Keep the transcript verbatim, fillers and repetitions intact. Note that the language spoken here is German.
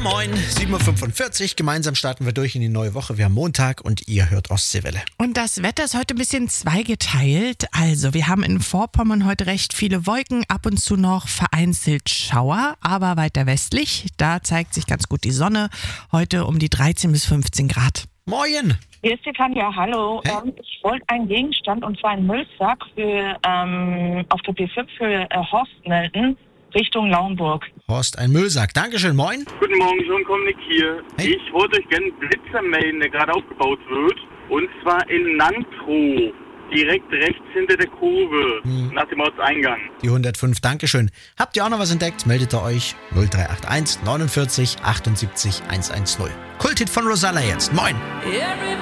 moin, sieben Uhr fünfundvierzig. Gemeinsam starten wir durch in die neue Woche. Wir haben Montag und ihr hört Ostseewelle. Und das Wetter ist heute ein bisschen zweigeteilt. Also, wir haben in Vorpommern heute recht viele Wolken, ab und zu noch vereinzelt Schauer, aber weiter westlich, da zeigt sich ganz gut die Sonne. Heute um die dreizehn bis fünfzehn Grad. Moin! Hier ist die Tanja, hallo. Hey. Ähm, ich wollte einen Gegenstand, und zwar einen Müllsack für, ähm, auf der B fünf für äh, Horst melden, Richtung Lauenburg. Horst, ein Müllsack. Dankeschön, moin. Guten Morgen, John Komnik hier. Hey. Ich wollte euch gerne einen Blitzer melden, der gerade aufgebaut wird. Und zwar in Nantrow, direkt rechts hinter der Kurve, Hm. nach dem Ortseingang. Die hundertfünf, Dankeschön. Habt ihr auch noch was entdeckt? Meldet ihr euch null drei acht eins neunundvierzig achtundsiebzig hundertzehn. Kulthit von Rosalla jetzt. Moin!